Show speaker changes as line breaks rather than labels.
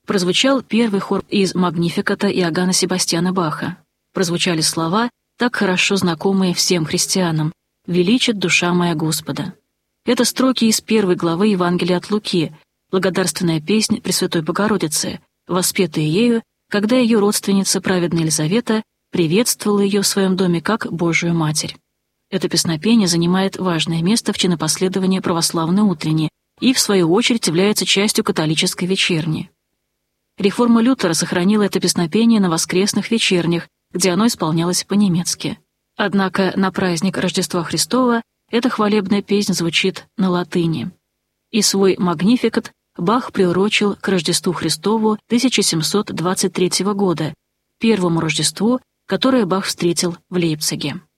Прозвучал первый хор из «Магнификата» Иоганна Себастьяна Баха. Прозвучали слова, так хорошо знакомые всем христианам: «Величит душа моя Господа». Это строки из 1 главы Евангелия от Луки, благодарственная песнь Пресвятой Богородицы, воспетая ею, когда ее родственница праведная Елизавета приветствовала ее в своем доме как Божию Матерь. Это песнопение занимает важное место в чинопоследовании православной утренней и, в свою очередь, является частью католической вечерни. Реформа Лютера сохранила это песнопение на воскресных вечернях, где оно исполнялось по-немецки. Однако на праздник Рождества Христова эта хвалебная песнь звучит на латыни. И свой «Магнификат» Бах приурочил к Рождеству Христову 1723 года, первому Рождеству, которое Бах встретил в Лейпциге.